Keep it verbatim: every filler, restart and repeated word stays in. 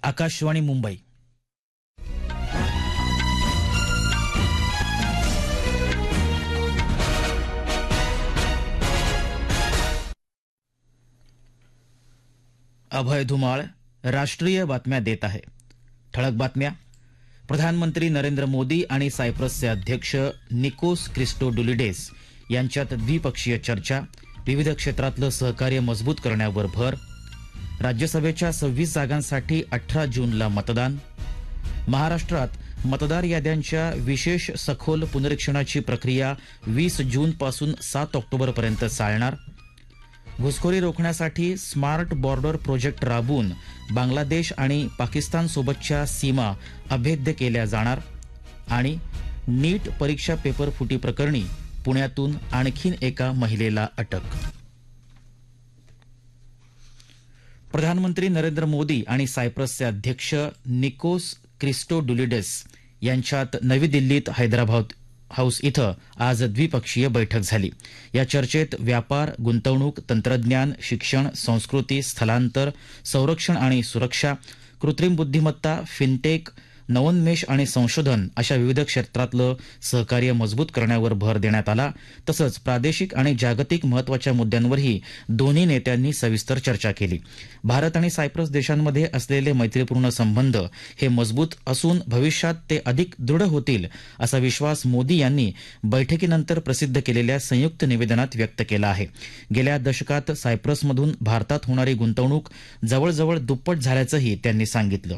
आकाशवाणी मुंबई. अभय धुमाळ राष्ट्रीय बातम्या देत आहे. ठळक बातम्या. प्रधानमंत्री नरेंद्र मोदी आणि सायप्रसचे अध्यक्ष निकोस क्रिस्टोडुलिडेस यांच्यात द्विपक्षीय चर्चा. विविध क्षेत्रातलं सहकार्य मजबूत करण्यावर भर. राज्यसभेच्या सव्वीस जागांसाठी अठरा जूनला मतदान. महाराष्ट्रात मतदार याद्यांच्या विशेष सखोल पुनरीक्षणाची प्रक्रिया वीस जूनपासून सात ऑक्टोबरपर्यंत चालणार. घुसखोरी रोखण्यासाठी स्मार्ट बॉर्डर प्रोजेक्ट राबवून बांगलादेश आणि पाकिस्तानसोबतच्या सीमा अभेद्य केल्या जाणार. आणि नीट परीक्षा पेपर फुटी प्रकरणी पुण्यातून आणखीन एका महिलेला अटक. प्रधानमंत्री नरेंद्र मोदी आणि सायप्रसचे अध्यक्ष निकोस क्रिस्टोडुलिडेस यांच्यात नवी दिल्लीत हैदराबाद हाऊस इथं आज द्विपक्षीय बैठक झाली. या चर्चेत व्यापार, गुंतवणूक, तंत्रज्ञान, शिक्षण, संस्कृती, स्थलांतर, संरक्षण आणि सुरक्षा, कृत्रिम बुद्धिमत्ता, फिनटेक, नवोन्मेष आणि संशोधन अशा विविध क्षेत्रातलं सहकार्य मजबूत करण्यावर भर देण्यात आला. तसंच प्रादेशिक आणि जागतिक महत्वाच्या मुद्द्यांवरही दोन्ही नेत्यांनी सविस्तर चर्चा केली. भारत आणि सायप्रस देशांमध्ये असलेले मैत्रीपूर्ण संबंध हे मजबूत असून भविष्यात ते अधिक दृढ होतील असा विश्वास मोदी यांनी बैठकीनंतर प्रसिद्ध केलेल्या संयुक्त निवेदनात व्यक्त केला आहे. गेल्या दशकात सायप्रसमधून भारतात होणारी गुंतवणूक जवळजवळ दुप्पट झाल्याचंही त्यांनी सांगितलं.